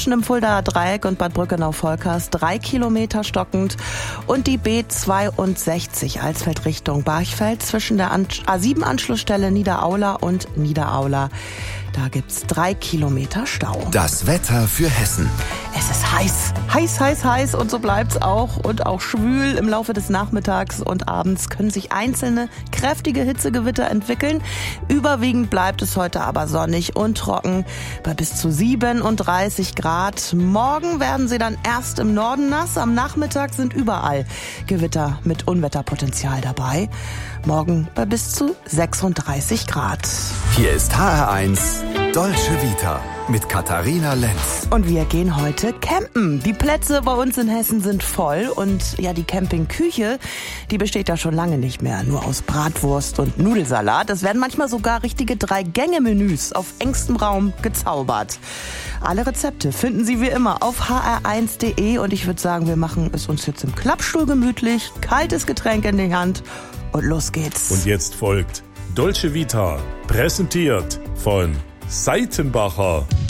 zwischen dem Fuldaer Dreieck und Bad Brückenau-Volkers 3 Kilometer stockend und die B62 Alsfeld Richtung Barchfeld zwischen der A7-Anschlussstelle Niederaula und Niederaula. Da gibt's 3 Kilometer Stau. Das Wetter für Hessen. Es ist heiß. Heiß und so bleibt's auch. Und auch schwül im Laufe des Nachmittags und abends können sich einzelne kräftige Hitzegewitter entwickeln. Überwiegend bleibt es heute aber sonnig und trocken bei bis zu 37 Grad. Morgen werden sie dann erst im Norden nass. Am Nachmittag sind überall Gewitter mit Unwetterpotenzial dabei. Morgen bei bis zu 36 Grad. Hier ist HR1 Dolce Vita mit Katharina Lenz. Und wir gehen heute campen. Die Plätze bei uns in Hessen sind voll und ja, die Campingküche, die besteht ja schon lange nicht mehr nur aus Bratwurst und Nudelsalat. Es werden manchmal sogar richtige 3-Gänge-Menüs auf engstem Raum gezaubert. Alle Rezepte finden Sie wie immer auf hr1.de und ich würde sagen, wir machen es uns jetzt im Klappstuhl gemütlich, kaltes Getränk in die Hand und los geht's. Und jetzt folgt Dolce Vita, präsentiert von Seitenbacher.